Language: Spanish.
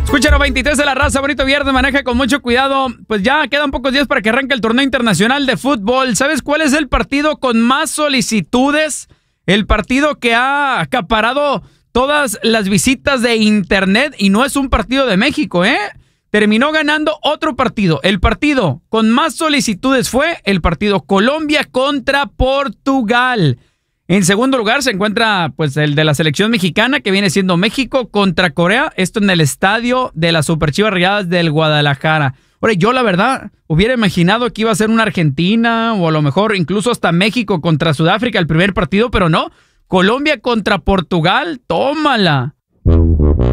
Escucha, 23 de la raza, bonito viernes, maneja con mucho cuidado. Pues ya quedan pocos días para que arranque el torneo internacional de fútbol. ¿Sabes cuál es el partido con más solicitudes? El partido que ha acaparado todas las visitas de internet y no es un partido de México, ¿eh? Terminó ganando otro partido. El partido con más solicitudes fue el partido Colombia contra Portugal. En segundo lugar se encuentra pues el de la selección mexicana, que viene siendo México contra Corea. Esto en el estadio de las Super Chivas Rayadas del Guadalajara. Ahora, yo la verdad hubiera imaginado que iba a ser una Argentina o a lo mejor incluso hasta México contra Sudáfrica el primer partido, pero no. Colombia contra Portugal, tómala.